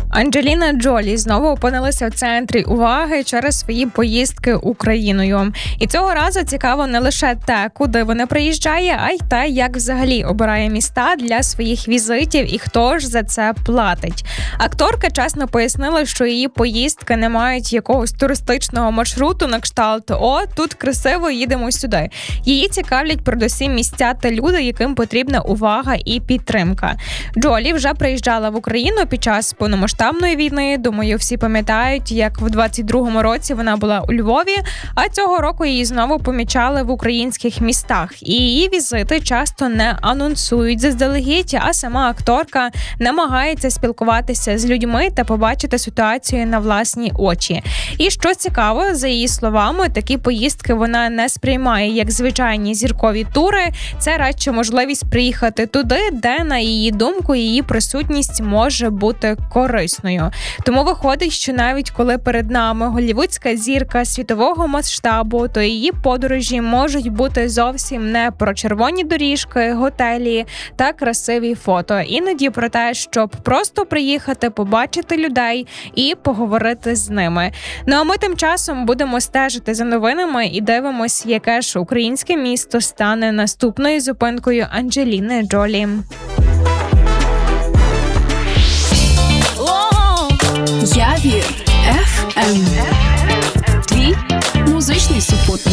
Анджеліна Джолі знову опинилася в центрі уваги через свої поїздки Україною. І цього разу цікаво не лише те, куди вона приїжджає, а й те, як взагалі обирає міста для своїх візитів і хто ж за це платить. Акторка чесно пояснила, що її поїздки не мають якогось туристичного маршруту на кшталт «О, тут красиво, їдемо сюди». Її цікавлять передусім місця та люди, яким потрібна увага і підтримка. Джолі вже приїжджала в Україну під час повномасштабної війни. Думаю, всі пам'ятають, як в 22-му році вона була у Львові, а цього року її знову помічали в українських містах. І її візити часто не анонсують заздалегідь, а сама акторка намагається спілкуватися з людьми та побачити ситуацію на власні очі. І що цікаво, за її словами, такі поїздки вона не сприймає як звичайні зіркові тури. Це радше можливість приїхати туди, де, на її думку, її присутність може бути корисною. Тому виходить, що навіть коли перед нами голлівудська зірка світового масштабу, то її подорожі можуть бути зовсім не про червоні доріжки, готелі та красиві фото. Іноді про те, щоб просто приїхати, побачити людей і поговорити з ними. Ну а ми тим часом будемо стежити за новинами і дивимось, яке ж українське місто стане наступною зупинкою Анджеліни Джолі. Явір FM. Твій музичний супутник.